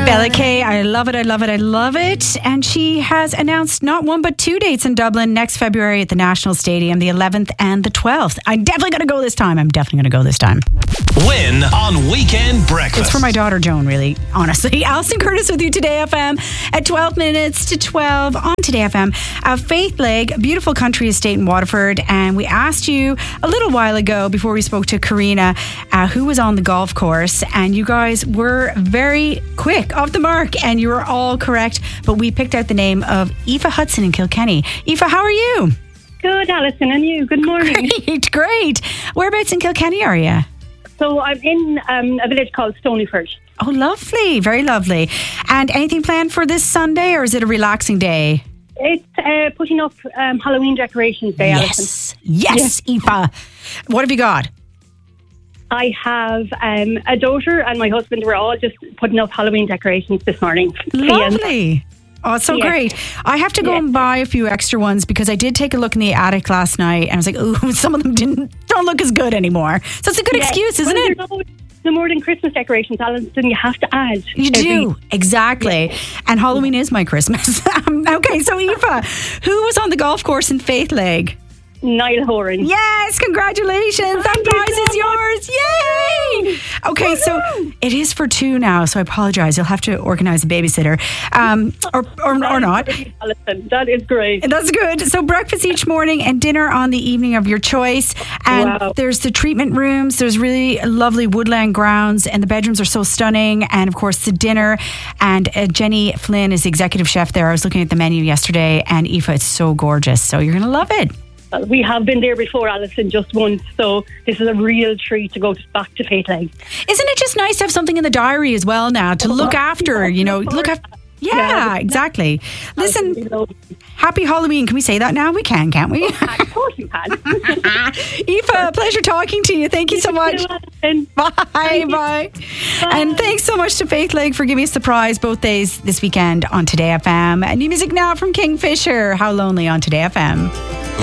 Bella Kay, I love it, I love it, I love it. And she has announced not one but two dates in Dublin next February at the National Stadium, the 11th and the 12th. I'm definitely going to go this time. Win on Weekend Breakfast. It's for my daughter Joan, really, honestly. Alison Curtis with you Today FM at 12 minutes to 12 on Today FM. Faith Lake, a beautiful country estate in Waterford. And we asked you a little while ago before we spoke to Karina who was on the golf course. And you guys were very quick off the mark and you were all correct. But we picked out the name of Aoife Hudson in Kilkenny. Aoife, how are you? Good, Alison, and you? Good morning. Great. Whereabouts in Kilkenny are you? So I'm in a village called Stonyford. Oh, lovely. Very lovely. And anything planned for this Sunday or is it a relaxing day? It's putting up Halloween decorations day, Alison. Yes, Aoife. What have you got? I have a daughter and my husband. We're all just putting up Halloween decorations this morning. Lovely. Oh, it's so great. I have to go and buy a few extra ones because I did take a look in the attic last night and I was like, ooh, some of them don't look as good anymore. So it's a good excuse, isn't it? No more than Christmas decorations, Alison, you have to add. You do, exactly. Yeah. And Halloween is my Christmas. Okay, so Aoife, who was on the golf course in Faith Lake? Niall Horan. Yes, congratulations. That prize is yours. Yay! Okay, so it is for two now, so I apologise. You'll have to organise a babysitter. Or not. That is great. That's good. So breakfast each morning and dinner on the evening of your choice. And there's the treatment rooms. There's really lovely woodland grounds and the bedrooms are so stunning. And of course the dinner. And Jenny Flynn is the executive chef there. I was looking at the menu yesterday and Aoife, it's so gorgeous. So you're going to love it. We have been there before, Alison, just once. So this is a real treat to go back to Faith Lake. Isn't it just nice to have something in the diary as well now to look after, look after. Yeah, exactly. Listen, happy Halloween. Can we say that now? We can, can't we? Of course you can. Aoife, pleasure talking to you. Thank you so much. Bye. And thanks so much to Faith Lake for giving us the prize both days this weekend on Today FM. New music now from Kingfisher. How Lonely on Today FM.